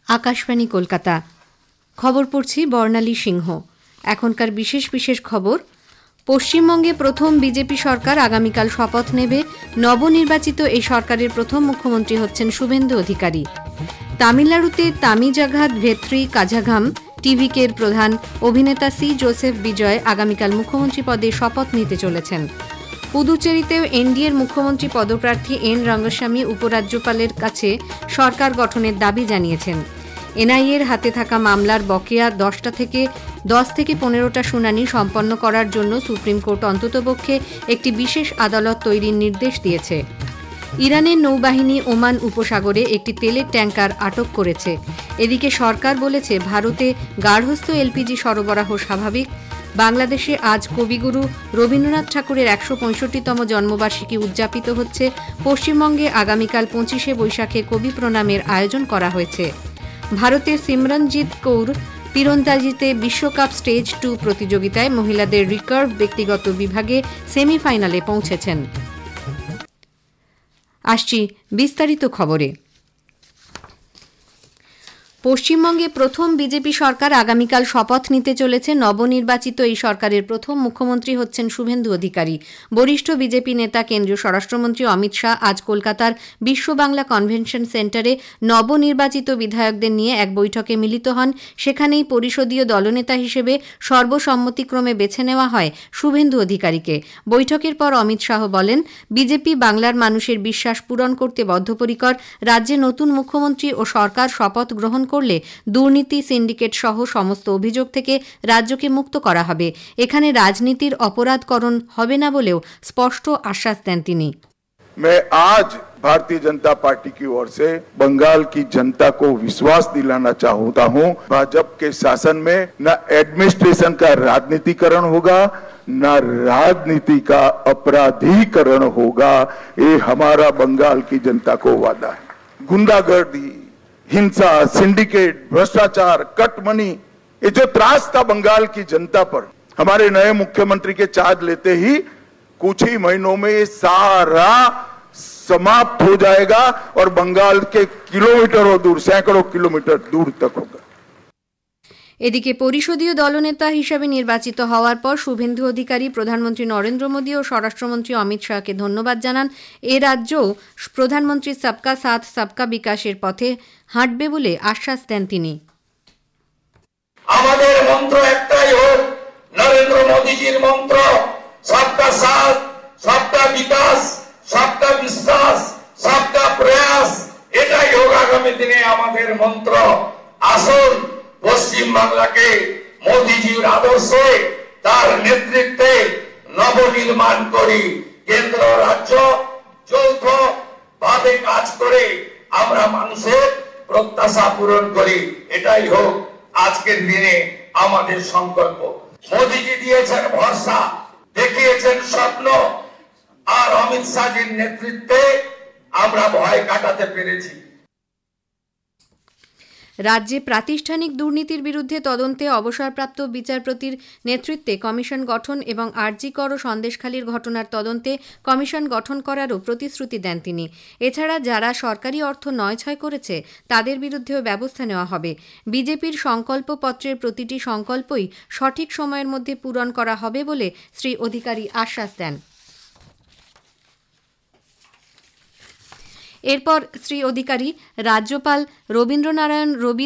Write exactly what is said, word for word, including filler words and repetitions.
আকাশবাণী কলকাতা। খবর পড়ছি বর্ণালী সিংহ। এখনকার বিশেষ বিশেষ খবর। পশ্চিমবঙ্গে প্রথম বিজেপি সরকার আগামীকাল শপথ নেবে। নবনির্বাচিত এই সরকারের প্রথম মুখ্যমন্ত্রী হচ্ছেন শুভেন্দু অধিকারী। তামিলনাড়ুতে তামিজাঘাত ভেত্রী কাঝাঘাম টিভিকের প্রধান অভিনেতা সি জোসেফ বিজয় আগামীকাল মুখ্যমন্ত্রী পদে শপথ নিতে চলেছেন। পুদুচেরিতেও এনডিএর মুখ্যমন্ত্রী পদপ্রার্থী এন রঙ্গস্বামী উপরাজ্যপালের কাছে সরকার গঠনের দাবি জানিয়েছেন। এনআইএর হাতে থাকা মামলার বকেয়া দশটা থেকে দশ থেকে পনেরোটা শুনানি সম্পন্ন করার জন্য সুপ্রিম কোর্ট অন্ততপক্ষে একটি বিশেষ আদালত তৈরির নির্দেশ দিয়েছে। ইরানের নৌবাহিনী ওমান উপসাগরে একটি তেলের ট্যাঙ্কার আটক করেছে। এদিকে সরকার বলেছে ভারতে গার্হস্থ্য এলপিজি সরবরাহ স্বাভাবিক। বাংলাদেশে আজ কবিগুরু রবীন্দ্রনাথ ঠাকুরের একশো পঁয়ষট্টিতম জন্মবার্ষিকী উদযাপিত হচ্ছে। পশ্চিমবঙ্গে আগামীকাল পঁচিশে বৈশাখে কবি প্রণামের আয়োজন করা হয়েছে। ভারতের সিমরনজিৎ কৌর তীরন্দাজিতে বিশ্বকাপ স্টেজ টু প্রতিযোগিতায় মহিলাদের রিকার্ভ ব্যক্তিগত বিভাগে সেমিফাইনালে পৌঁছেছেন। আসছি বিস্তারিত খবরে। পশ্চিমবঙ্গে প্রথম বিজেপি সরকার আগামীকাল শপথ নিতে চলেছে। নবনির্বাচিত এই সরকারের প্রথম মুখ্যমন্ত্রী হচ্ছেন শুভেন্দু অধিকারী। বরিষ্ঠ বিজেপি নেতা কেন্দ্রীয় স্বরাষ্ট্রমন্ত্রী অমিত শাহ আজ কলকাতার বিশ্ব বাংলা কনভেনশন সেন্টারে নবনির্বাচিত বিধায়কদের নিয়ে এক বৈঠকে মিলিত হন। সেখানেই পরিষদীয় দলনেতা হিসেবে সর্বসম্মতিক্রমে বেছে নেওয়া হয় শুভেন্দু অধিকারীকে। বৈঠকের পর অমিত শাহ বলেন, বিজেপি বাংলার মানুষের বিশ্বাস পূরণ করতে বদ্ধপরিকর। রাজ্যে নতুন মুখ্যমন্ত্রী ও সরকার শপথ গ্রহণ করলে দুর্নীতি, সিন্ডিকেট সহ সমস্ত অভিযোগ থেকে রাজ্যকে মুক্ত করা হবে। এখানে রাজনীতির অপরাধকরণ হবে না বলেও স্পষ্ট আশ্বাস দেন তিনি। मैं आज भारतीय जनता पार्टी की ओर से बंगाल की जनता को विश्वास दिलाना चाहता हूं, भाजपा के शासन में न एडमिनिस्ट्रेशन का राजनीतिकरण होगा, न राजनीति का अपराधीकरण होगा। ये हमारा बंगाल की जनता को वादा है। गुंडागर्दी, हिंसा, सिंडिकेट, भ्रष्टाचार, कट मनी, ये जो त्रास था बंगाल की जनता पर, हमारे नए मुख्यमंत्री के चार्ज लेते ही कुछ ही महीनों में ये सारा समाप्त हो जाएगा और बंगाल के किलोमीटरों दूर, सैकड़ों किलोमीटर दूर तक होगा। এদিকে পরিষদীয় দলনেতা হিসেবে নির্বাচিত হওয়ার পর শুভেন্দু অধিকারী প্রধানমন্ত্রী নরেন্দ্র মোদী ও স্বরাষ্ট্রমন্ত্রী অমিত শাহকে ধন্যবাদ জানান। এ রাজ্যও প্রধানমন্ত্রী সবকা সাথ সবকা বিকাশের পথে হাঁটবে বলে আশ্বাস দেন তিনি। আমাদের মন্ত্র একটাই হোক, নরেন্দ্র মোদীজির মন্ত্র, সবকা সাথ সবকা বিকাশ, সবকা বিশ্বাস, সবকা প্রয়াস। এটাই হোক আগামী দিনে আমাদের মন্ত্র। আসুন পশ্চিম বাংলাকে মোদীজির আদর্শে, তার নেতৃত্বে নবনির্মাণ করি। কেন্দ্র রাজ্য যৌথ ভাবে কাজ করে আমরা মানুষের প্রত্যাশা পূরণ করি। এটাই হোক আজকের দিনে আমাদের সংকল্প। মোদীজি দিয়েছেন ভরসা, দেখিয়েছেন স্বপ্ন, আর অমিত শাহজির নেতৃত্বে আমরা ভয় কাটাতে পেরেছি। রাজ্যে প্রাতিষ্ঠানিক দুর্নীতির বিরুদ্ধে তদন্তে অবসরপ্রাপ্ত বিচারপতির নেতৃত্বে কমিশন গঠন এবং আরজি কর ও সন্দেশখালীর ঘটনার তদন্তে কমিশন গঠন করারও প্রতিশ্রুতি দেন তিনি। এছাড়া যারা সরকারি অর্থ নয়ছয় করেছে তাদের বিরুদ্ধেও ব্যবস্থা নেওয়া হবে। বিজেপির সংকল্পপত্রের প্রতিটি সংকল্পই সঠিক সময়ের মধ্যে পূরণ করা হবে বলে শ্রী অধিকারী আশ্বাস দেন। এরপর শ্রী অধিকারী রাজ্যপাল রবীন্দ্রনারায়ণ রবি